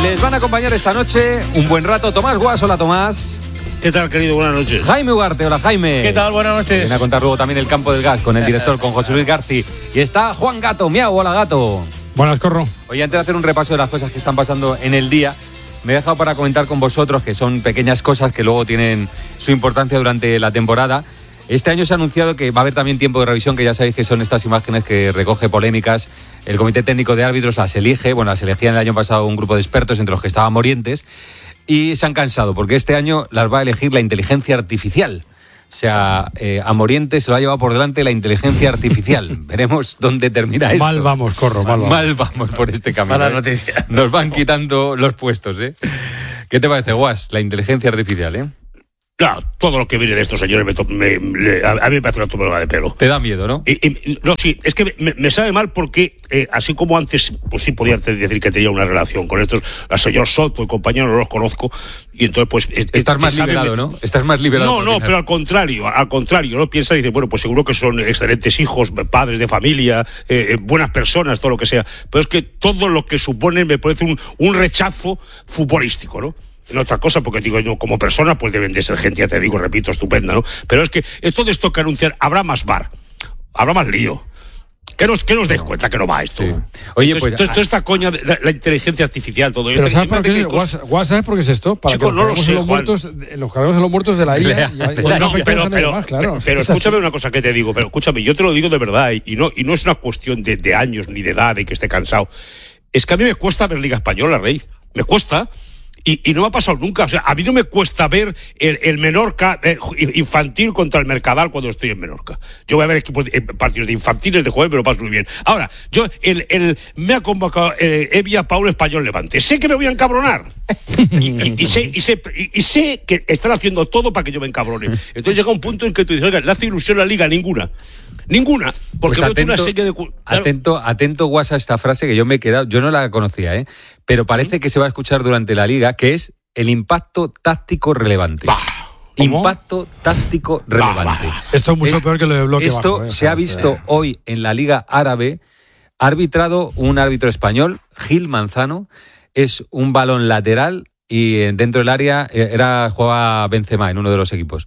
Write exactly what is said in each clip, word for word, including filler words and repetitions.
Les van a acompañar esta noche un buen rato Tomás Guas. Hola, Tomás. ¿Qué tal, querido? Buenas noches. Jaime Ugarte. Hola, Jaime. ¿Qué tal? Buenas noches. Viene a contar luego también el campo del gas con el director, con José Luis Garci. Y está Juan Gato. Miau. Hola, Gato. Buenas, Corro. Oye, antes de hacer un repaso de las cosas que están pasando en el día, me he dejado para comentar con vosotros, que son pequeñas cosas que luego tienen su importancia durante la temporada. Este año se ha anunciado que va a haber también tiempo de revisión, que ya sabéis que son estas imágenes que recoge polémicas. El Comité Técnico de Árbitros las elige, bueno, las elegía el año pasado un grupo de expertos, entre los que estaba Morientes, y se han cansado, porque este año las va a elegir la inteligencia artificial. O sea, eh, a Morientes se lo ha llevado por delante la inteligencia artificial. Veremos dónde termina esto. Mal vamos, Corro, mal vamos. Mal vamos por este camino. Mala ¿eh? noticia. Nos van quitando los puestos, ¿eh? ¿Qué te parece, Guas? La inteligencia artificial, ¿eh? Claro, todo lo que viene de estos señores me, to- me, me, a mí me parece una tumba de pelo. Te da miedo, ¿no? Y, y, no, sí, es que me, me sabe mal porque, eh, así como antes, pues sí podía decir que tenía una relación con estos, la señor Soto y compañero, no los conozco, y entonces pues... Es, Estás más sabe, liberado, ¿no? Estás más liberado. No, no, pero al contrario, al contrario, ¿no? Piensa y dice, bueno, pues seguro que son excelentes hijos, padres de familia, eh, buenas personas, todo lo que sea, pero es que todo lo que suponen me parece un, un rechazo futbolístico, ¿no? En otra cosa, porque digo yo, como personas, pues deben de ser gente, ya te digo, repito, estupenda, ¿no? Pero es que todo esto que anunciar, habrá más bar, habrá más lío. ¿Qué nos, qué nos des cuenta que no va esto? Sí. Oye, entonces, pues... Entonces, toda esta coña, de la, la inteligencia artificial, todo esto... Pero ¿sabes por qué? Guas, Guas, ¿sabes por qué es esto? Para Chico, que no lo los, sé, los, muertos, los cargos de los muertos de la I A. Y, y, Pues no, y pero, pero, más, claro. pero, pero escúchame una cosa que te digo, pero escúchame, yo te lo digo de verdad, y no, y no es una cuestión de, de años ni de edad, de que esté cansado. Es que a mí me cuesta ver Liga Española, Rey. Me cuesta... Y, y no me ha pasado nunca. O sea, a mí no me cuesta ver el, el Menorca eh, infantil contra el Mercadal cuando estoy en Menorca. Yo voy a ver equipos, eh, partidos de infantiles de jueves, me lo paso muy bien. Ahora, yo, el, el, me ha convocado eh, Evia Paul Español Levante. Sé que me voy a encabronar. Y, y, y, sé, y, sé, y, y sé que están haciendo todo para que yo me encabrone. Entonces llega un punto en que tú dices, oiga, ¿le hace ilusión a la Liga? Ninguna. Ninguna. Porque pues atento, una serie de... Claro. atento, atento, Guas, a esta frase que yo me he quedado, yo no la conocía, ¿eh? Pero parece que se va a escuchar durante la Liga, que es el impacto táctico relevante. Bah. ¿Cómo? Impacto táctico relevante. Bah, bah. Esto es mucho es, peor que lo de bloque Esto bajo, ¿eh? se ha visto sí. hoy en la Liga Árabe. Ha arbitrado un árbitro español, Gil Manzano. Es un balón lateral y dentro del área era jugaba Benzema en uno de los equipos.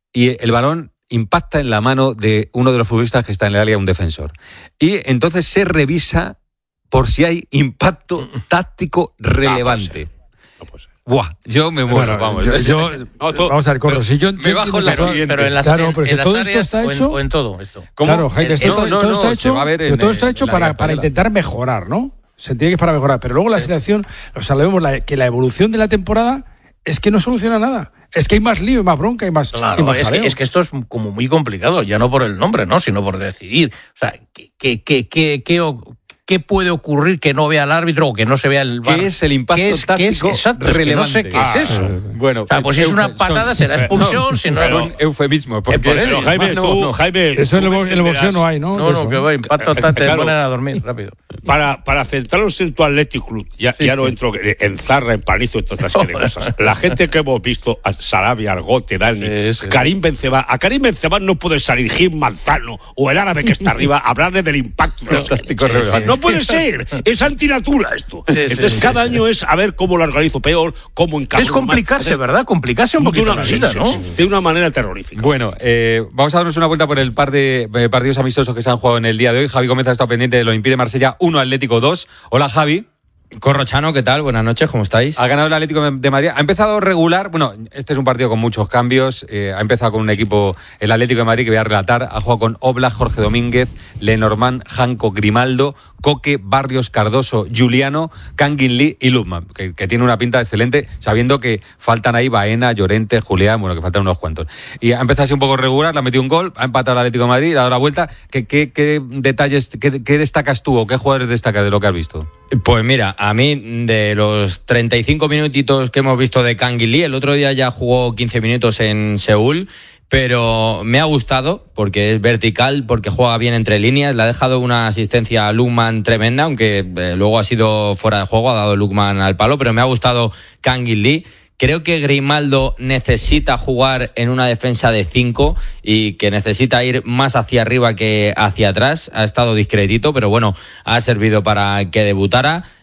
Y el balón impacta en la mano de uno de los futbolistas que está en el área, un defensor. Y entonces se revisa por si hay impacto táctico relevante. No puede ser. Buah, yo me muero, Bueno, vamos. yo, yo, No, todo, vamos a ver, Corro. pero, Si yo, me yo bajo entiendo la que todo- siguiente. Pero en las, Claro, en, porque en las todo esto áreas está o en- hecho- o en todo esto. ¿Cómo? Claro, Jaime, esto, Eh, todo, no, todo no, está se hecho, va a ver pero en, todo está eh, hecho la para, Liga para Española. intentar mejorar, ¿no? Se entiende que es para mejorar. Pero luego la selección, o sea, vemos la, que la evolución de la temporada es que no soluciona nada. Es que hay más lío y más bronca y más, y Claro, más es jaleo. que, es que esto es como muy complicado, ya no por el nombre, ¿no? Sino por decidir. O sea, ¿qué, qué, qué, qué, qué, o- qué puede ocurrir que no vea el árbitro o que no se vea el V A R? ¿Qué es el impacto ¿Qué es, qué es, táctico exacto, es que relevante? no sé qué Ah, es eso. Bueno, O sea, pues si es una eufe- patada son- será expulsión, si no... son eufemismos. Porque por eso, es- Pero Jaime, no, tú, no. Jaime... Eso en el, tú bo- en el boxeo entenderás. no hay, ¿no? No, De no, eso. que va, impacto tal, te Claro. ponen a dormir rápido. Para, para centrarnos en tu Athletic Club, ya, ya no entro en Zarra, en Panizo, en todas estas de cosas. La gente que hemos visto, a Sarabia, Argote, Dani, Sí, sí. Karim Benzema, a Karim Benzema no puede salir Gil Manzano o el árabe que está arriba a hablarle del impacto. de los- Táctico relevante. No puede ser, es antinatura esto. Sí, sí, Entonces sí, cada sí. año es a ver cómo lo organizo peor, cómo encabro Es complicarse, más. ¿verdad? Complicarse un De poquito una, la sí, vida, sí, ¿no? sí, de una manera terrorífica. Bueno, eh, vamos a darnos una vuelta por el par de eh, partidos amistosos que se han jugado en el día de hoy. Javi Gómez ha estado pendiente de lo impide Marsella uno, Atlético dos. Hola, Javi. Corrochano, ¿qué tal? Buenas noches, ¿cómo estáis? Ha ganado el Atlético de Madrid. Ha empezado regular. Bueno, este es un partido con muchos cambios. Eh, ha empezado con un equipo, el Atlético de Madrid, que voy a relatar. Ha jugado con Oblak, Jorge Domínguez, Lenormand, Janko, Grimaldo, Coque, Barrios, Cardoso, Juliano, Kangin Lee y Lukman, que, que tiene una pinta excelente, sabiendo que faltan ahí Baena, Llorente, Julián, bueno, que faltan unos cuantos. Y ha empezado así un poco regular, le ha metido un gol, ha empatado el Atlético de Madrid, le ha dado la vuelta. ¿Qué, qué, qué detalles, qué, qué destacas tú o qué jugadores destacas de lo que has visto? Pues mira, a mí de los treinta y cinco minutitos que hemos visto de Kangin Lee, el otro día ya jugó quince minutos en Seúl, pero me ha gustado porque es vertical, porque juega bien entre líneas, le ha dejado una asistencia a Lukman tremenda, aunque eh, luego ha sido fuera de juego, ha dado Lukman al palo, pero me ha gustado Kangin Lee. Creo que Grimaldo necesita jugar en una defensa de cinco y que necesita ir más hacia arriba que hacia atrás. Ha estado discretito, pero bueno, ha servido para que debutara.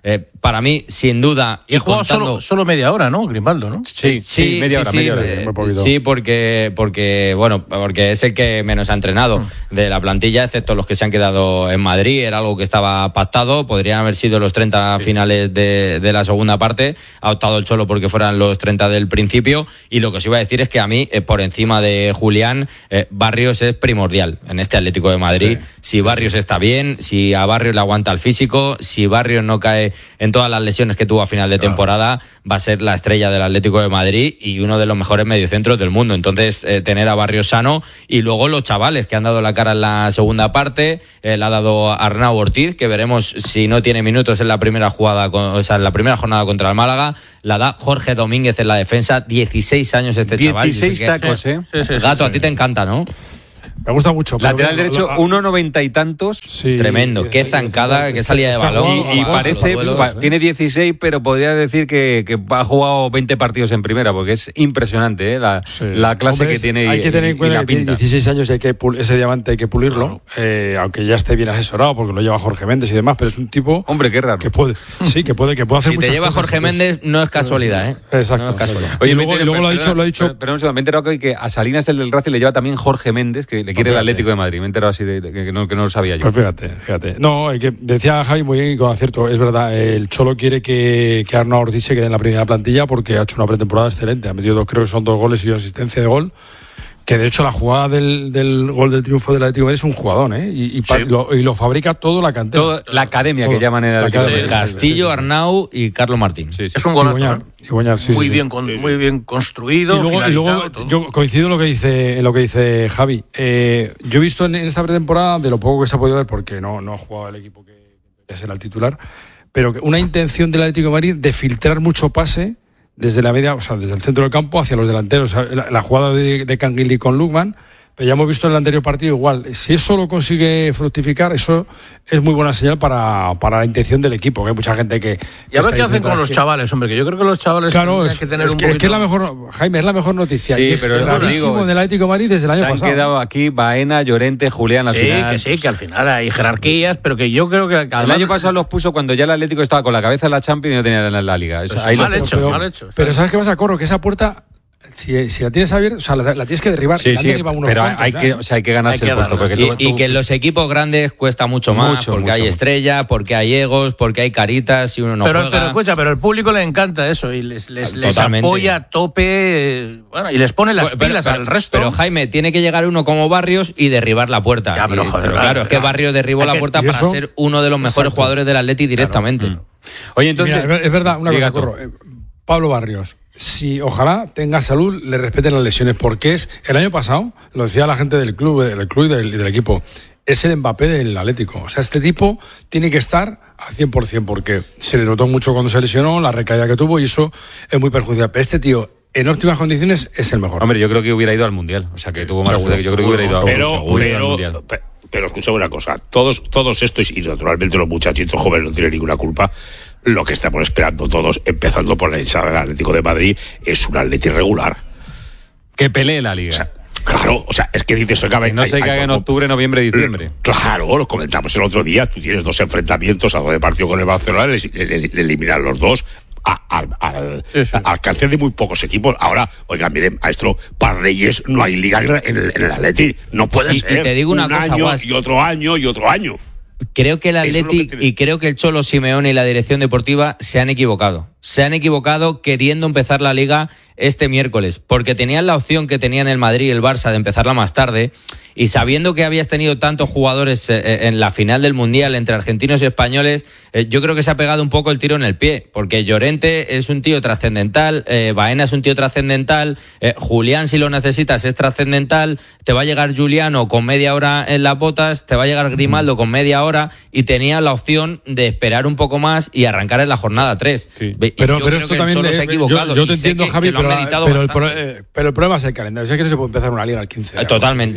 Eh, para mí, sin duda... Y he jugado contando... solo, solo media hora, ¿no? Grimaldo, ¿no? Sí, sí, sí media hora, sí, media hora. Eh, muy poquito. sí, porque, porque, bueno, porque es el que menos ha entrenado mm. de la plantilla, excepto los que se han quedado en Madrid. Era algo que estaba pactado. Podrían haber sido los treinta sí. finales de, de la segunda parte. Ha optado el Cholo porque fueran los treinta del principio. Y lo que os iba a decir es que a mí, eh, por encima de Julián, eh, Barrios es primordial en este Atlético de Madrid. Sí, si Barrios sí. está bien, si a Barrios le aguanta el físico, si Barrios no cae en todas las lesiones que tuvo a final de claro. temporada, va a ser la estrella del Atlético de Madrid y uno de los mejores mediocentros del mundo. Entonces, eh, tener a Barrios sano y luego los chavales que han dado la cara en la segunda parte, eh, le ha dado Arnau Ortiz, que veremos si no tiene minutos en la primera jugada, con, o sea, en la primera jornada contra el Málaga. La da Jorge Domínguez en la defensa, dieciséis años este chaval. dieciséis tacos, ¿eh? Sí, sí, sí, Gato, sí, sí. a ti te encanta, ¿no? Me gusta mucho. Lateral pero, derecho, uno noventa y tantos. Sí, tremendo. Qué zancada, qué salida de balón. Y, y parece, duelos, pa, ¿eh? tiene dieciséis, pero podría decir que, que ha jugado veinte partidos en primera, porque es impresionante ¿eh? la, sí. la clase Hombre, que tiene. Hay y, que tener en cuenta que tiene dieciséis años y hay que pul- ese diamante hay que pulirlo, claro. eh, aunque ya esté bien asesorado, porque lo lleva Jorge Méndez y demás, pero es un tipo. Hombre, qué raro. Que puede, sí, que puede, que puede hacer si muchas te lleva cosas, Jorge Méndez, no es casualidad, ¿eh? Exacto. No es casualidad. Oye, y luego, y luego lo ha dicho, lo ha dicho. Pero, pero un segundo, me he enterado que a Salinas, el del Racing, le lleva también Jorge Méndez, que le quiere el Atlético de Madrid. Me he enterado así de, de que, no, que no lo sabía yo. Pues fíjate, fíjate. No, que decía Javi muy bien y con acierto, es verdad, el Cholo quiere que, que Arnau Ortiz se quede en la primera plantilla porque ha hecho una pretemporada excelente, ha metido dos, creo que son dos goles y una asistencia de gol, que de hecho la jugada del, del gol del triunfo del Atlético de Madrid es un jugadón, ¿eh? Y, y, sí. lo, y lo fabrica todo la cantera. Todo, la academia todo, que llaman en el Atlético de Madrid. Castillo, Arnau y Carlos Martín. Sí, sí. Es un golazo. Y Boñar, y Boñar, sí, muy, sí, bien, sí. Con, muy bien construido. Y luego, y luego yo coincido en lo que dice, en lo que dice Javi. Eh, yo he visto en, en esta pretemporada, de lo poco que se ha podido ver, porque no, no ha jugado el equipo que debería ser el titular, pero una intención del Atlético de Madrid de filtrar mucho pase desde la media, o sea, desde el centro del campo hacia los delanteros. O sea, la, la jugada de, de Canguilí con Lukman, pero ya hemos visto en el anterior partido igual. Si eso lo consigue fructificar, eso es muy buena señal para, para la intención del equipo, que hay mucha gente que... Y a ver qué hacen con los que... chavales, hombre, que yo creo que los chavales claro, tienen es, que tener es un que, poquito... es que es la mejor, Jaime, es la mejor noticia. Sí, y pero es rarísimo del Atlético de Madrid desde el año pasado. Se han quedado aquí Baena, Llorente, Julián al sí, final. Sí, que sí, que al final hay jerarquías, pero que yo creo que... Además... El año pasado los puso cuando ya el Atlético estaba con la cabeza en la Champions y no tenía la, la Liga. Eso, ahí mal, lo hecho, pero, mal hecho, pero ¿sabes qué pasa, Corro? Que esa puerta... Si, si la tienes abierta, o sea, la, la tienes que derribar. Sí, sí, unos pero cuantos, hay, que, o sea, hay que ganarse hay que el puesto. Porque y, tú, y tú, que en los equipos grandes cuesta mucho más, mucho, porque mucho, hay mucho. estrella, porque hay egos, porque hay caritas y uno no pero, juega. Pero escucha, pero el público le encanta eso y les, les, les apoya a tope, bueno, y les pone las pero, pilas pero, al resto. Pero Jaime, tiene que llegar uno como Barrios y derribar la puerta. Ya, pero, y, joder, pero claro, claro, es que Barrios derribó la puerta para eso? ser uno de los mejores Exacto. jugadores del Atleti directamente. Claro. Oye, entonces... Mira, es verdad, una cosa, Corro. Pablo Barrios, si ojalá tenga salud, le respeten las lesiones, porque es, el año pasado, lo decía la gente del club, del club y del, del equipo, es el Mbappé del Atlético. O sea, este tipo tiene que estar al cien por ciento, porque se le notó mucho cuando se lesionó, la recaída que tuvo, y eso es muy perjudicial. Pero este tío, en óptimas condiciones, es el mejor. Hombre, yo creo que hubiera ido al Mundial. O sea, que tuvo más que yo creo que hubiera ido a, pero, seguro, pero, al Mundial. Pero, pero escuchame una cosa, todos, todos estos, y naturalmente los muchachitos jóvenes no tienen ninguna culpa, lo que estamos esperando todos, empezando por la hinchada del Atlético de Madrid, es un Atleti regular. Que pelee la Liga. O sea, claro, o sea, es que dices... Que no se caiga en octubre, noviembre, diciembre. Claro, lo comentamos el otro día, tú tienes dos enfrentamientos a dos de partido con el Barcelona, le, le, le eliminan los dos al al sí, sí. alcance de muy pocos equipos. Ahora, oigan, miren, maestro, para Reyes no hay Liga en el, en el Atleti, no puede y, ser. Y te digo una un cosa, año Guas. y otro año y otro año. Creo que el Atleti es que y creo que el Cholo Simeone y la dirección deportiva se han equivocado. Se han equivocado queriendo empezar la Liga este miércoles, porque tenían la opción que tenían el Madrid y el Barça de empezarla más tarde, y sabiendo que habías tenido tantos jugadores eh, en la final del Mundial entre argentinos y españoles, eh, yo creo que se ha pegado un poco el tiro en el pie, porque Llorente es un tío trascendental, eh, Baena es un tío trascendental, eh, Julián, si lo necesitas, es trascendental, te va a llegar Juliano con media hora en las botas, te va a llegar Grimaldo con media hora, y tenía la opción de esperar un poco más y arrancar en la jornada tres. Sí. Pero, pero esto también se ha equivocado. Yo, yo te entiendo, que, Javi, que pero, pero, el pro, eh, pero el problema es el calendario. Sé que no se puede empezar una liga al quince. Eh, totalmente. Es una cosa totalmente.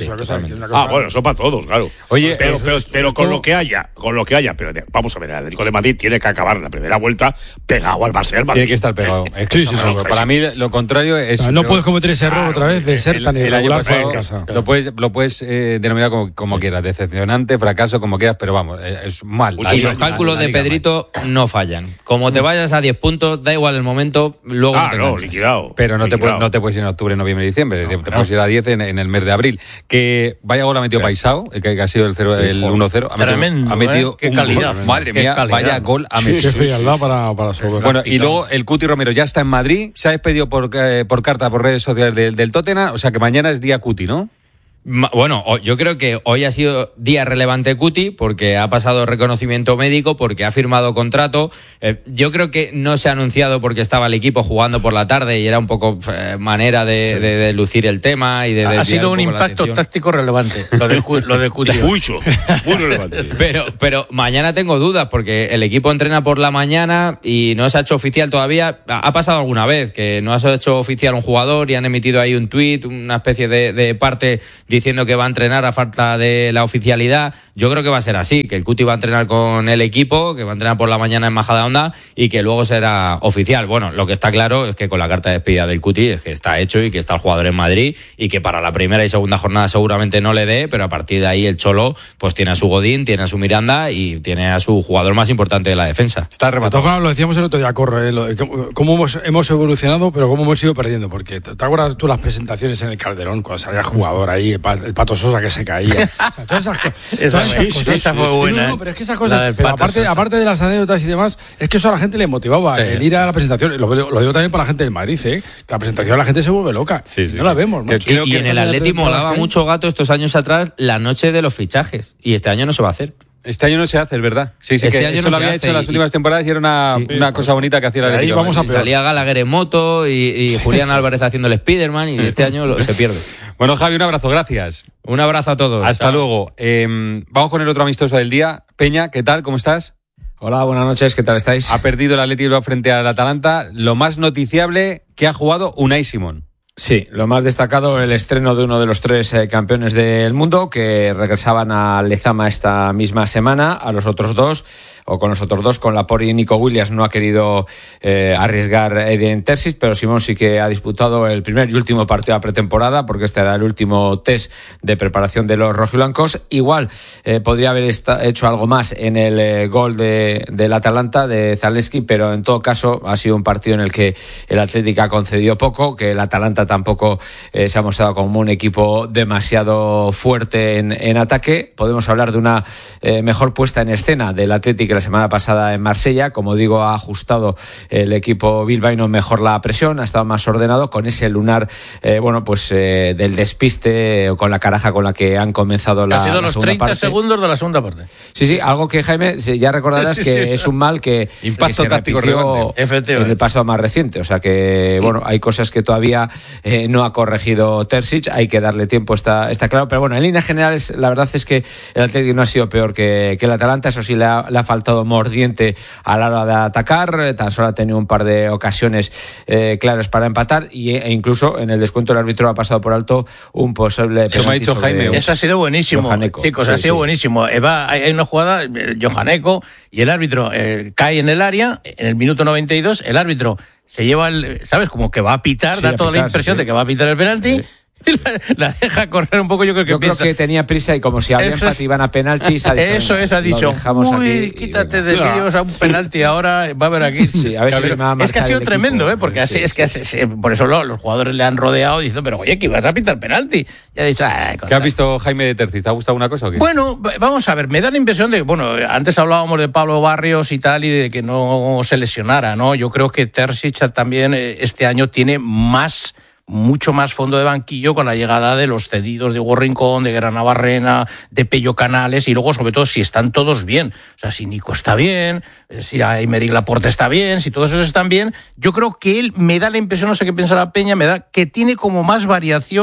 Ah, bueno, eso para todos, claro. Oye, pero, eh, pero, esto- pero con lo que haya, con lo que haya, pero de- vamos a ver, el Atlético de Madrid tiene que acabar la primera vuelta pegado al Barça del Madrid. Tiene que estar pegado. Es- es- Sí, sí, sí. no, Para mí lo contrario es... O sea, no puedes cometer ese error Claro, otra vez de ser el, tan el año irregular fuera pasado de casa. lo puedes, lo puedes eh, denominar como, como quieras, decepcionante, fracaso, como quieras, pero vamos, eh, es mal. Muchos Y años, los cálculos la de liga mal. Pedrito no fallan. Como te vayas a diez puntos, da igual el momento, luego no Ah, te no, enganchas. liquidado. Pero no te, liquidado. puedes, no te puedes ir en octubre, noviembre, diciembre. te te puedes ir a diez en, en el mes de abril. Que vaya gol ha metido Paisao, que, que ha sido el, cero, el uno cero. Ha metido- Tremendo, ha metido ¿eh? Qué un calidad. gol. Madre Qué mía, calidad. vaya gol ha Sí, metido. Qué frialdad para, para sobre. Bueno, y luego el Cuti Romero ya está en Madrid, se ha despedido por, eh, por carta, por redes sociales del, del Tottenham, o sea que mañana es día Cuti, ¿no? Ma- Bueno, ho- yo creo que hoy ha sido día relevante Cuti porque ha pasado reconocimiento médico, porque ha firmado contrato. Eh, yo creo que no se ha anunciado porque estaba el equipo jugando por la tarde y era un poco eh, manera de, de- de lucir el tema y de Ha desviar sido un poco la impacto atención. táctico relevante, lo de, Cu- lo de Cuti. Mucho, muy relevante. Pero, pero mañana tengo dudas porque el equipo entrena por la mañana y no se ha hecho oficial todavía. Ha ha pasado alguna vez que no se ha hecho oficial un jugador y han emitido ahí un tuit, una especie de, de parte diciendo que va a entrenar a falta de la oficialidad. Yo creo que va a ser así, que el Cuti va a entrenar con el equipo, que va a entrenar por la mañana en Majadahonda y que luego será oficial. Bueno, lo que está claro es que con la carta de despedida del Cuti es que está hecho y que está el jugador en Madrid y que para la primera y segunda jornada seguramente no le dé, pero a partir de ahí el Cholo pues tiene a su Godín, tiene a su Miranda y tiene a su jugador más importante de la defensa. Está De todas rematado. formas, lo decíamos el otro día, Corro, ¿eh? Lo de cómo- cómo hemos, hemos evolucionado, pero cómo hemos ido perdiendo. Porque te te acuerdas tú las presentaciones en el Calderón, cuando salía jugador ahí, el, pa- el Pato Sosa que se caía. O sea, todas esas, co- Esa todas fue- esas cosas. esa fue buena, No, no, ¿eh? pero es que esas La cosas, del pero Pato aparte, Sosa. aparte de las anécdotas y demás, es que eso a la gente le motivaba, Sí. el ir a la presentación. Lo, lo digo también para la gente del Madrid, ¿eh? Que la presentación la gente se vuelve loca. Sí, sí. No la vemos, Que- macho. creo Y que en el Atleti molaba mucho, Gato, estos años atrás, la noche de los fichajes. Y este año no se va a hacer. Este año no se hace, es verdad. Sí, sí, Este que año eso no lo se había hace hecho en las y- últimas temporadas y era una, Sí, una por cosa eso. bonita que hacía el De ahí Atlético de vamos a Madrid. peor. Salía Gallagher en moto y, y Julián Álvarez haciendo el Spiderman y este año lo- se pierde. Bueno, Javi, un abrazo, gracias. Un abrazo a todos. Hasta Chao. luego. Eh, vamos con el otro amistoso del día. Peña, ¿qué tal? ¿Cómo estás? Hola, buenas noches, ¿qué tal estáis? Ha perdido el Atleti Bilbao frente al Atalanta. Lo más noticiable que ha jugado Unai Simón. Sí, lo más destacado, el estreno de uno de los tres eh, campeones del mundo que regresaban a Lezama esta misma semana. A los otros dos, o con los otros dos, con Laporte y Nico Williams, no ha querido eh, arriesgar Edin Terzic, pero Simón sí que ha disputado el primer y último partido de pretemporada, porque este era el último test de preparación de los rojiblancos. Igual eh, podría haber esta- hecho algo más en el eh, gol de, del Atalanta, de Zalewski, pero en todo caso ha sido un partido en el que el Atlético ha concedido poco, que el Atalanta tampoco eh, se ha mostrado como un equipo demasiado fuerte en, en ataque. Podemos hablar de una eh, mejor puesta en escena del Atlético la semana pasada en Marsella. Como digo, ha ajustado el equipo bilbaíno mejor la presión, ha estado más ordenado con ese lunar, eh, bueno, pues eh, del despiste o con la caraja con la que han comenzado la, Ha sido la los segunda treinta parte. segundos de la segunda parte. Sí, sí, algo que Jaime, sí, ya recordarás Sí, que sí. es un mal que, Impacto que se táctico repitió relevante. Efectivamente. en el pasado más reciente. O sea que, bueno, hay cosas que todavía eh, no ha corregido Terzic, hay que darle tiempo, está, está claro. Pero bueno, en líneas generales, la verdad es que el Atlético no ha sido peor que, que el Atalanta. Eso sí, le ha, le ha faltado mordiente a la hora de atacar. Tan solo ha tenido un par de ocasiones eh, claras para empatar y, e incluso en el descuento el árbitro ha pasado por alto un posible Eso me ha penalti dicho sobre Jaime. Eso ha sido buenísimo, Johaneko. chicos, Sí, ha sido sí. buenísimo. Eh, va, hay, hay una jugada, eh, Johaneko, y el árbitro eh, cae en el área, en el minuto noventa y dos, el árbitro se lleva el, ¿sabes? Como que va a pitar, Sí, da a toda pitar, la impresión sí, sí. de que va a pitar el penalti. Sí. Y la, la deja correr un poco, yo creo que Yo creo piensa. que tenía prisa y como si había Eso es- empate iban a penaltis, ha dicho, Eso venga, es, ha lo dicho, dejamos uy, aquí y quítate venga". de líos a un penalti ahora, va a haber aquí. Sí, a ver si se me va a es que ha marchar sido el tremendo, equipo. ¿eh? Porque así, Sí, es que sí. así- sí, por eso lo- los jugadores le han rodeado diciendo, pero oye, que ibas a pitar penalti. Y ha dicho, "Ah, ¿Qué has visto, Jaime de Terzic? ¿Te ha gustado una cosa o qué? bueno, v- vamos a ver, me da la impresión de, bueno, antes hablábamos de Pablo Barrios y tal, y de que no se lesionara, ¿no? Yo creo que Terzic también eh, este año tiene más, mucho más fondo de banquillo con la llegada de los cedidos de Hugo Rincón, de Grana Barrena, de Pello Canales, y luego, sobre todo, si están todos bien. O sea, si Nico está bien, eh, si Aymeric Laporte está bien, si todos esos están bien, yo creo que él me da la impresión, no sé qué piensa la Peña, me da que tiene como más variación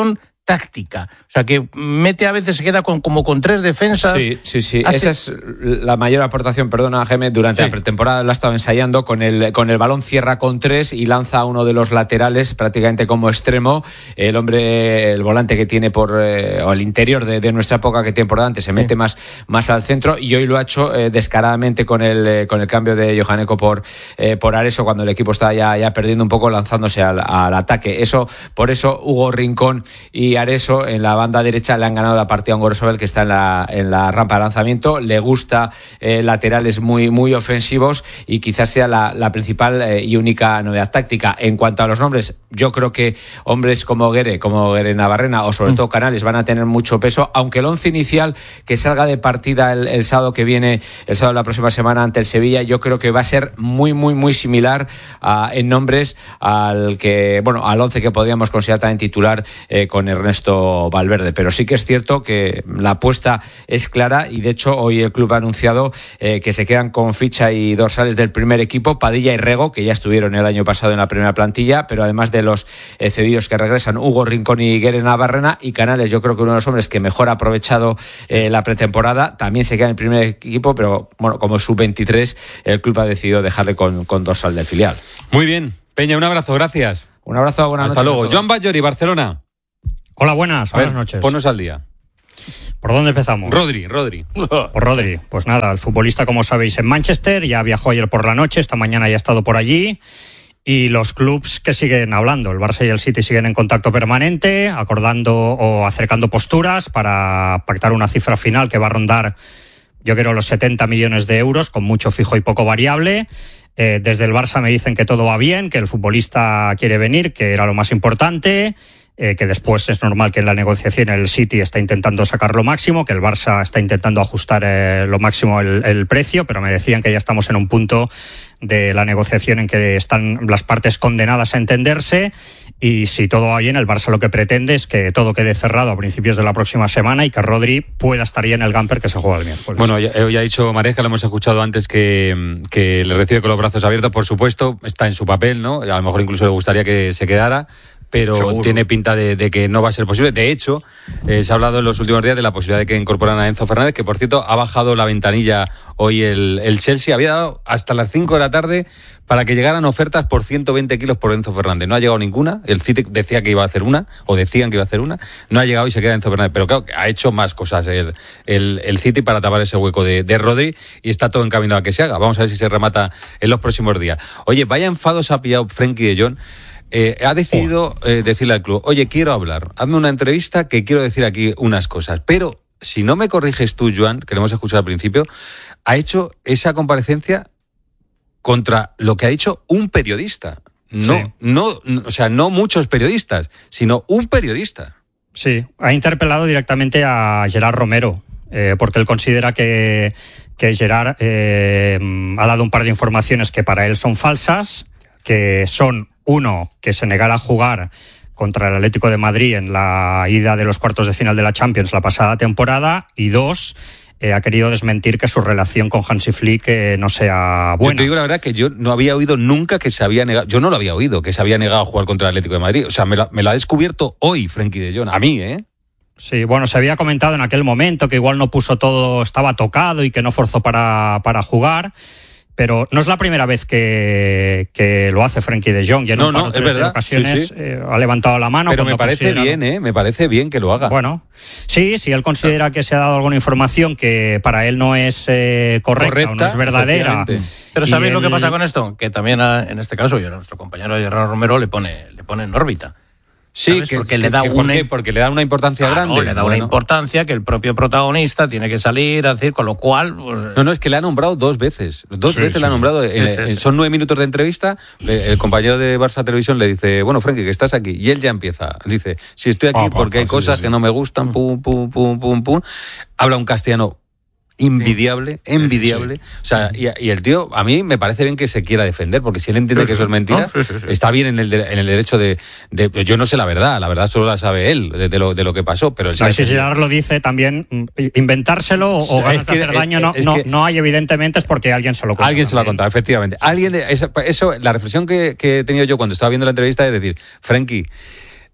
táctica. O sea, que mete a veces, se queda con, como con tres defensas. Sí, sí, sí. Hace... Esa es la mayor aportación, perdona, Jaime, durante sí. la pretemporada lo ha estado ensayando. Con el, con el balón cierra con tres y lanza a uno de los laterales prácticamente como extremo. El hombre, el volante que tiene por, eh, o el interior de, de nuestra época que tiene por delante, se mete sí. más, más al centro, y hoy lo ha hecho eh, descaradamente con el, eh, con el cambio de Johan Eko por, eh, por Areso, cuando el equipo está ya, ya perdiendo un poco, lanzándose al, al ataque. Eso, por eso Hugo Rincón y Areso en la banda derecha le han ganado la partida a un Gorosabel que está en la, en la rampa de lanzamiento. Le gusta eh, laterales muy, muy ofensivos y quizás sea la, la principal eh, y única novedad táctica. En cuanto a los nombres, yo creo que hombres como Guere, como Guere Navarrena o sobre mm. todo Canales van a tener mucho peso, aunque el once inicial que salga de partida el, el sábado que viene, el sábado de la próxima semana ante el Sevilla, yo creo que va a ser muy, muy, muy similar a, en nombres al que, bueno, al once que podríamos considerar también titular eh, con Ernesto Valverde. Pero sí que es cierto que la apuesta es clara y de hecho hoy el club ha anunciado eh, que se quedan con ficha y dorsales del primer equipo, Padilla y Rego, que ya estuvieron el año pasado en la primera plantilla, pero además de los eh, cedidos que regresan, Hugo Rincón y Guere Navarrena, y Canales, yo creo que uno de los hombres que mejor ha aprovechado eh, la pretemporada, también se queda en el primer equipo, pero bueno, como sub veintitrés, el club ha decidido dejarle con, con dorsal del filial. Muy bien, Peña, un abrazo, gracias. Un abrazo, buenas Hasta noches. Hasta luego. Joan Bajori, Barcelona. Hola, buenas, buenas ver, noches. Ponnos al día. ¿Por dónde empezamos? Rodri, Rodri. Por Rodri. Pues nada, el futbolista, como sabéis, en Manchester, ya viajó ayer por la noche, esta mañana ya ha estado por allí. Y los clubs que siguen hablando, el Barça y el City siguen en contacto permanente, acordando o acercando posturas para pactar una cifra final que va a rondar, yo creo, los setenta millones de euros, con mucho fijo y poco variable. Eh, desde el Barça me dicen que todo va bien, que el futbolista quiere venir, que era lo más importante, eh, que después es normal que en la negociación el City está intentando sacar lo máximo, que el Barça está intentando ajustar eh, lo máximo el, el precio, pero me decían que ya estamos en un punto de la negociación en que están las partes condenadas a entenderse, y si todo va bien, el Barça lo que pretende es que todo quede cerrado a principios de la próxima semana y que Rodri pueda estar ya en el Gamper, que se juega el miércoles. Bueno, ya, ya ha dicho Maresca, lo hemos escuchado antes, que, que le recibe con los brazos abiertos, por supuesto, está en su papel, ¿no? A lo mejor incluso le gustaría que se quedara, pero seguro tiene pinta de, de que no va a ser posible. De hecho, eh, se ha hablado en los últimos días de la posibilidad de que incorporan a Enzo Fernández, que por cierto ha bajado la ventanilla hoy el, el Chelsea. Había dado hasta las cinco de la tarde para que llegaran ofertas por ciento veinte kilos por Enzo Fernández. No ha llegado ninguna. El City decía que iba a hacer una, o decían que iba a hacer una. No ha llegado y se queda Enzo Fernández. Pero claro, ha hecho más cosas el, el, el City para tapar ese hueco de, de Rodri, y está todo encaminado a que se haga. Vamos a ver si se remata en los próximos días. Oye, vaya enfado se ha pillado Frenkie de Jong. Eh, ha decidido eh, decirle al club: oye, quiero hablar, hazme una entrevista, que quiero decir aquí unas cosas. Pero si no me corriges tú, Joan, que lo hemos escuchado al principio, ha hecho esa comparecencia contra lo que ha dicho un periodista. No, sí. no, o sea, no muchos periodistas, sino un periodista. Sí, ha interpelado directamente a Gerard Romero, eh, porque él considera que, que Gerard eh, ha dado un par de informaciones que para él son falsas, que son: uno, que se negara a jugar contra el Atlético de Madrid en la ida de los cuartos de final de la Champions la pasada temporada, y dos, eh, ha querido desmentir que su relación con Hansi Flick eh, no sea buena. Yo te digo la verdad que yo no había oído nunca que se había negado, yo no lo había oído, que se había negado a jugar contra el Atlético de Madrid. O sea, me lo, me lo ha descubierto hoy Frenkie de Jong, a mí, ¿eh? Sí, bueno, se había comentado en aquel momento que igual no puso todo, estaba tocado y que no forzó para, para jugar. Pero no es la primera vez que, que lo hace Frenkie de Jong. Ya en no, un par no, o tres es verdad. de ocasiones sí, sí. Eh, ha levantado la mano. Pero me parece bien, ¿eh? Me parece bien que lo haga. Bueno, sí, si él considera que se ha dado alguna información que para él no es eh, correcta, correcta o no es verdadera. Pero ¿sabéis él... lo que pasa con esto? Que también, en este caso, yo, nuestro compañero Gerardo Romero le pone, le pone en órbita. Sí, que, porque, le da que, una, porque le da una importancia claro, grande. Le da bueno. una importancia que el propio protagonista tiene que salir a decir, con lo cual... Pues, no, no, es que le ha nombrado dos veces. Dos sí, veces sí, le ha nombrado. Sí, en, sí, en, sí. Son nueve minutos de entrevista. El compañero de Barça Televisión le dice: bueno, Frenkie, que estás aquí. Y él ya empieza. Dice: si estoy aquí ah, porque pa, hay pa, cosas sí, sí. que no me gustan, pum, pum, pum, pum, pum. Habla un castellano envidiable, envidiable. Sí, sí. O sea, y, y el tío, a mí me parece bien que se quiera defender, porque si él entiende sí, que eso es mentira, no, sí, sí, sí. está bien en el, de, en el derecho de, de... Yo no sé la verdad, la verdad solo la sabe él, de, de, lo, de lo que pasó, pero... Él no, si Gerard lo dice también, inventárselo o, o ganas de hacer daño, no, no, no hay, evidentemente, es porque alguien se lo contó. Alguien se lo ha contado, efectivamente. Alguien de, eso, eso, la reflexión que, que he tenido yo cuando estaba viendo la entrevista es decir: Frenkie,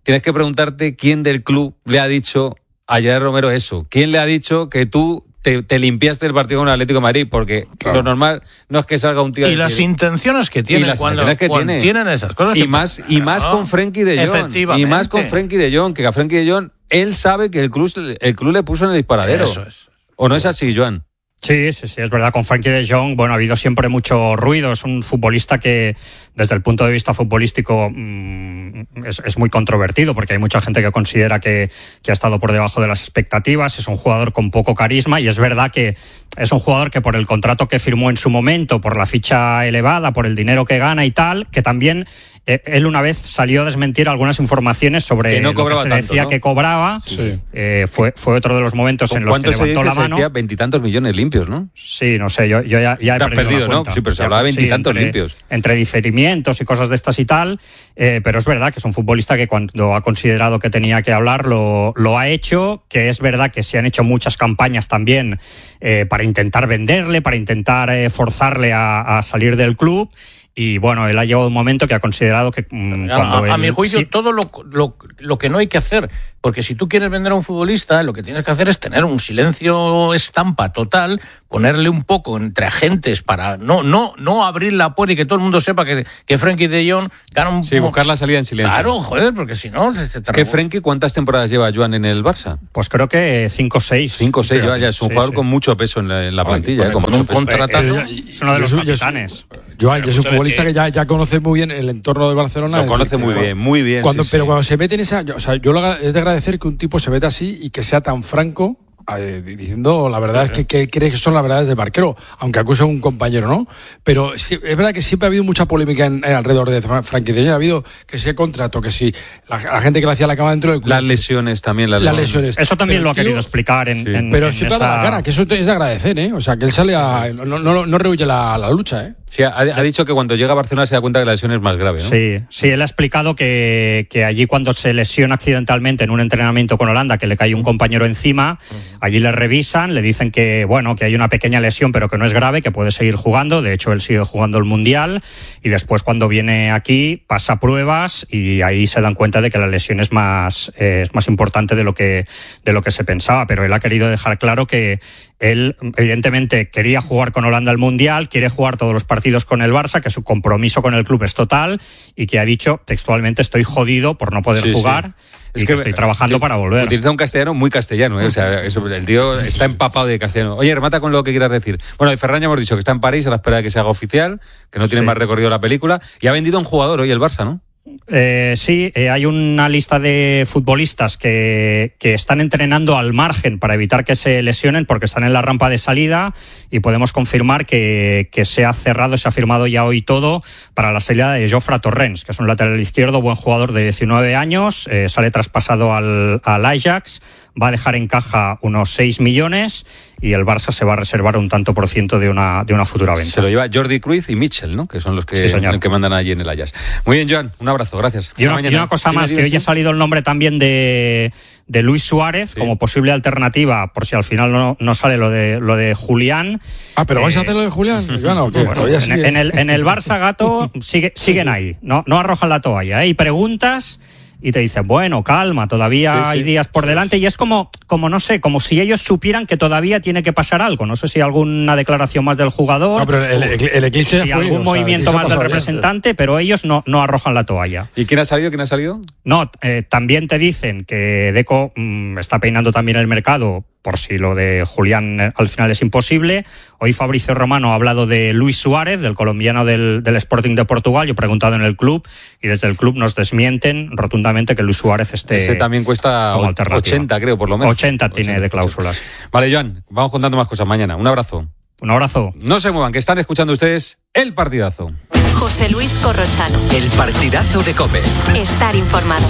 tienes que preguntarte quién del club le ha dicho a Gerard Romero eso. ¿Quién le ha dicho que tú te, te limpiaste el partido con el Atlético de Madrid? Porque claro, lo normal no es que salga un tío... Y las intenciones que tienen, y las cuando, intenciones que cuando tiene. tienen esas cosas. Y que, más, y claro, más con Frenkie de Jong. Y más con Frenkie de Jong, que a Frenkie de Jong, él sabe que el club, el club le puso en el disparadero. Eso es. ¿O no es así, Joan? Sí, sí, sí, es verdad. Con Frenkie de Jong, bueno, ha habido siempre mucho ruido. Es un futbolista que, desde el punto de vista futbolístico, mmm, es, es muy controvertido, porque hay mucha gente que considera que, que ha estado por debajo de las expectativas. Es un jugador con poco carisma, y es verdad que es un jugador que, por el contrato que firmó en su momento, por la ficha elevada, por el dinero que gana y tal, que también eh, él una vez salió a desmentir algunas informaciones sobre que no lo que se tanto, decía, ¿no?, que cobraba. Sí. Eh, fue, fue otro de los momentos en los que levantó se dice? la mano. Se decía veintitantos millones limpios, ¿no? Sí, no sé, yo, yo ya, ya he Te has perdido, perdido, la cuenta. ¿no? Sí, pero se Ya, hablaba de veintitantos sí, entre, limpios. Entre diferimientos y cosas de estas y tal, eh, pero es verdad que es un futbolista que cuando ha considerado que tenía que hablar lo, lo ha hecho, que es verdad que se han hecho muchas campañas también eh, para intentar venderle, para intentar eh, forzarle a, a salir del club. Y bueno, él ha llegado un momento que ha considerado que mmm, a, cuando a, él, a mi juicio, sí, todo lo, lo, lo que no hay que hacer, porque si tú quieres vender a un futbolista, lo que tienes que hacer es tener un silencio estampa total, ponerle un poco entre agentes para no no no abrir la puerta y que todo el mundo sepa que, que Frenkie de Jong gana un... Sí, buscar la salida en silencio. Claro, joder, porque si no... Se, se es que Frenkie, ¿cuántas temporadas lleva Joan en el Barça? Pues creo que cinco o seis. cinco o seis, ya, ya es un sí, jugador sí. con mucho peso en la, en la plantilla. Con, eh, con con mucho un peso. contratado. Es uno de los capitanes. Joan, es un futbolista que ya, ya conoce muy bien el entorno de Barcelona. Lo conoce decir, muy bien, muy bien. Cuando, sí, pero sí. cuando se mete en esa... O sea, yo lo, es de agradecer que un tipo se meta así y que sea tan franco, eh, diciendo la verdad, sí, es que, que cree que son las verdades del barquero, aunque acuse a un compañero, ¿no? Pero sí, es verdad que siempre ha habido mucha polémica en, en alrededor de Frenkie de Jong. Ha habido que si el contrato, que si la, la gente que le hacía la cama dentro del club. Las lesiones también. Las, las lesiones. lesiones. Eso también pero lo ha tío, querido explicar en... Sí. en pero en siempre esa... ha dado la cara, que eso es de agradecer, ¿eh? O sea, que él sale a... No, no, no rehuye la, la lucha, ¿eh? Sí, ha, ha dicho que cuando llega a Barcelona se da cuenta que la lesión es más grave, ¿no? Sí, sí, él ha explicado que, que allí cuando se lesiona accidentalmente en un entrenamiento con Holanda, que le cae un compañero encima, allí le revisan, le dicen que, bueno, que hay una pequeña lesión, pero que no es grave, que puede seguir jugando. De hecho, él sigue jugando el Mundial, y después cuando viene aquí pasa pruebas y ahí se dan cuenta de que la lesión es más, eh, es más importante de lo que, de lo que se pensaba. Pero él ha querido dejar claro que él, evidentemente, quería jugar con Holanda el Mundial, quiere jugar todos los partidos con el Barça, que su compromiso con el club es total, y que ha dicho textualmente: estoy jodido por no poder sí, jugar. Sí. Es y que, que estoy trabajando que para volver. Utiliza un castellano muy castellano, ¿eh? O sea, eso, el tío está empapado de castellano. Oye, remata con lo que quieras decir. Bueno, de Ferran ya hemos dicho que está en París a la espera de que se haga oficial, que no tiene Sí. más recorrido la película, y ha vendido a un jugador hoy el Barça, ¿no? Eh, sí, eh, hay una lista de futbolistas que, que están entrenando al margen para evitar que se lesionen, porque están en la rampa de salida, y podemos confirmar que, que se ha cerrado, se ha firmado ya hoy todo para la salida de Jofre Torrens, que es un lateral izquierdo, buen jugador de diecinueve años, eh, sale traspasado al, al Ajax, va a dejar en caja unos seis millones, y el Barça se va a reservar un tanto por ciento de una, de una futura venta. Se lo lleva Jordi Cruyff y Mitchell, ¿no? Que son los que, Sí, señor. que mandan allí en el Ajax. Muy bien, Joan, un abrazo, gracias. Y una, y una cosa más, que hoy ha salido el nombre también de, de Luis Suárez, sí, como posible alternativa, por si al final no, no sale lo de lo de Julián. Ah, pero vais eh, a hacer lo de Julián. Bueno, ¿qué? Bueno, Todavía sigue. En, en, el, en el Barça, Gato, sigue, siguen ahí, no, no arrojan la toalla, ¿eh? Y preguntas y te dicen, bueno, calma, todavía sí, hay sí, días por sí, delante, y es como, como, no sé, como si ellos supieran que todavía tiene que pasar algo. No sé si alguna declaración más del jugador, no, pero el, el, el eclipse si fue, algún o movimiento sea, más del representante, bien, pero ellos no, no arrojan la toalla. ¿Y quién ha salido? ¿Quién ha salido? No, eh, también te dicen que Deco mmm, está peinando también el mercado, por si lo de Julián eh, al final es imposible. Hoy Fabricio Romano ha hablado de Luis Suárez, del colombiano del, del Sporting de Portugal. Yo he preguntado en el club, y desde el club nos desmienten rotundamente que Luis Suárez esté. Ese también cuesta ochenta, creo, por lo menos. ochenta tiene ochenta, de cláusulas. ochenta. Vale, Joan, vamos contando más cosas mañana. Un abrazo. Un abrazo. No se muevan, que están escuchando ustedes El Partidazo. José Luis Corrochano. El Partidazo de COPE. Estar informado.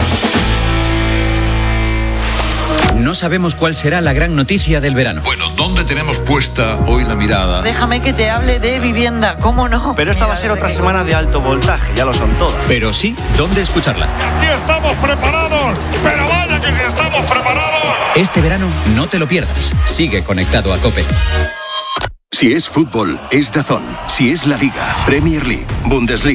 No sabemos cuál será la gran noticia del verano. Bueno, ¿dónde tenemos puesta hoy la mirada? Déjame que te hable de vivienda, ¿cómo no? Pero esta Mira, va a ser otra semana de alto voltaje, ya lo son todas. Pero sí, ¿dónde escucharla? Aquí estamos preparados, pero vaya que si estamos preparados. Este verano no te lo pierdas. Sigue conectado a COPE. Si es fútbol, es DAZN. Si es la Liga, Premier League, Bundesliga,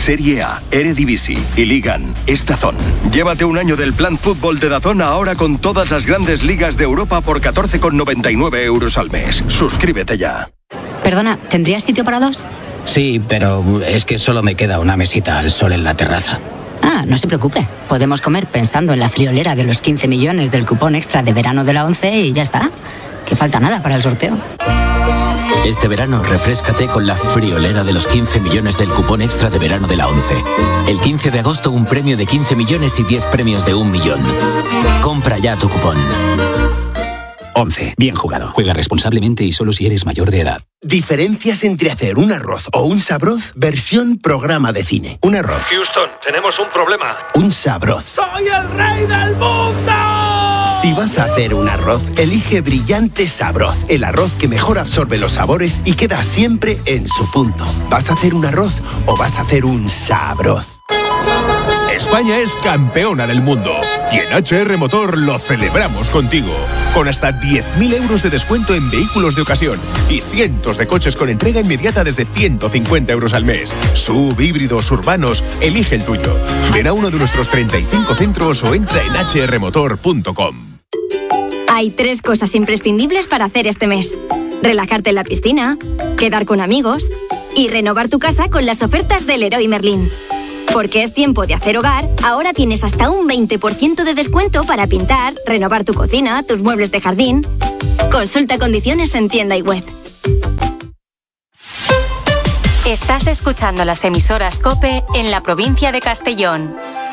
Serie A, Eredivisie y Ligan es DAZN. Llévate un año del plan fútbol de DAZN ahora con todas las grandes ligas de Europa por catorce con noventa y nueve euros al mes. Suscríbete ya. Perdona, ¿tendrías sitio para dos? Sí, pero es que solo me queda una mesita al sol en la terraza. Ah, no se preocupe. Podemos comer pensando en la friolera de los quince millones del cupón extra de verano de la ONCE y ya está. Que falta nada para el sorteo. Este verano refréscate con la friolera de los quince millones del cupón extra de verano de la ONCE. El quince de agosto un premio de quince millones y diez premios de un millón. Compra ya tu cupón. ONCE. Bien jugado. Juega responsablemente y solo si eres mayor de edad. Diferencias entre hacer un arroz o un sabroz, versión programa de cine. Un arroz. Houston, tenemos un problema. Un sabroz. ¡Soy el rey del mundo! Si vas a hacer un arroz, elige Brillante Sabroz. El arroz que mejor absorbe los sabores y queda siempre en su punto. ¿Vas a hacer un arroz o vas a hacer un sabroz? España es campeona del mundo y en H R Motor lo celebramos contigo. Con hasta diez mil euros de descuento en vehículos de ocasión y cientos de coches con entrega inmediata desde ciento cincuenta euros al mes. Sub, híbridos, urbanos, elige el tuyo. Ven a uno de nuestros treinta y cinco centros o entra en h r motor punto com. Hay tres cosas imprescindibles para hacer este mes: relajarte en la piscina, quedar con amigos y renovar tu casa con las ofertas del Leroy Merlin. Porque es tiempo de hacer hogar, ahora tienes hasta un veinte por ciento de descuento para pintar, renovar tu cocina, tus muebles de jardín. Consulta condiciones en tienda y web. Estás escuchando las emisoras COPE en la provincia de Castellón.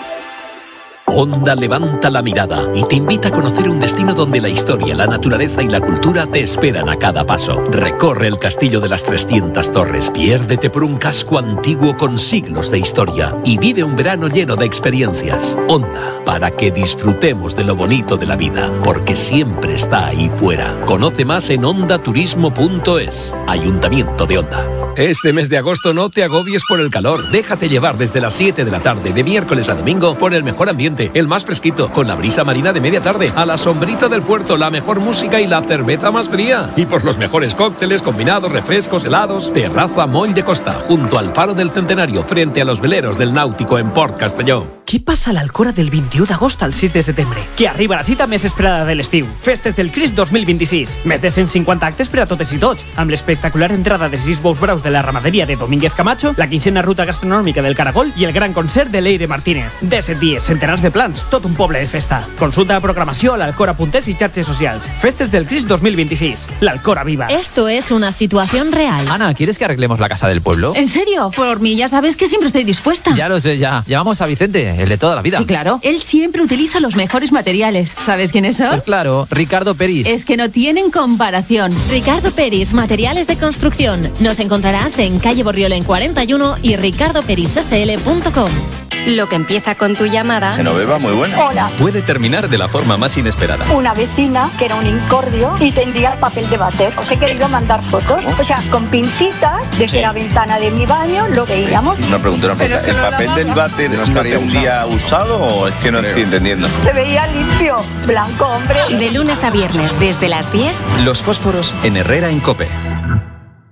Onda levanta la mirada y te invita a conocer un destino donde la historia, la naturaleza y la cultura te esperan a cada paso. Recorre el Castillo de las trescientas Torres, piérdete por un casco antiguo con siglos de historia y vive un verano lleno de experiencias. Onda, para que disfrutemos de lo bonito de la vida, porque siempre está ahí fuera. Conoce más en onda turismo punto es. Ayuntamiento de Onda. Este mes de agosto no te agobies por el calor. Déjate llevar desde las siete de la tarde, de miércoles a domingo, por el mejor ambiente, el más fresquito, con la brisa marina de media tarde, a la sombrita del puerto, la mejor música y la cerveza más fría. Y por los mejores cócteles, combinados, refrescos, helados. Terraza Moll de Costa, junto al Faro del Centenario, frente a los veleros del Náutico en Port Castelló. Què passa a l'Alcora del vint-i-u d'agost al sis de setembre? Que arriba la cita més esperada de l'estiu. Festes del Crist dos mil vint-i-sis. Més de cent cinquanta actes per a totes i tots, amb l'espectacular entrada de sis bous braus de la ramaderia de Domínguez Camacho, la quinzena ruta gastronòmica del Caracol i el gran concert de Leire Martínez. disset dies, centenars de plans, tot un poble de festa. Consulta la programació a l'Alcora punt es i xarxes socials. Festes del Crist dos mil vint-i-sis. L'Alcora viva. Esto es una situación real. Ana, ¿quieres que arreglemos la casa del pueblo? ¿En serio? Por mí ya sabes que siempre estoy dispuesta. Ya lo sé, ya. Llamamos a Vicente, el de toda la vida. Sí, claro. Él siempre utiliza los mejores materiales. ¿Sabes quiénes son? Pues claro, Ricardo Peris. Es que no tienen comparación. Ricardo Peris, materiales de construcción. Nos encontrarás en calle Borriol en cuarenta y uno y ricardo peris s l punto com. Lo que empieza con tu llamada... Genoveva, muy buena. Hola. Puede terminar de la forma más inesperada. Una vecina que era un incordio y tendía el papel de váter. Os he querido mandar fotos. O sea, con pincitas, desde sí. la ventana de mi baño lo veíamos. Una pregunta, una pregunta. ¿El papel del váter no estaría un día usado o es que no estoy entendiendo? Se veía limpio, blanco, hombre. De lunes a viernes, desde las diez. Los fósforos en Herrera en COPE.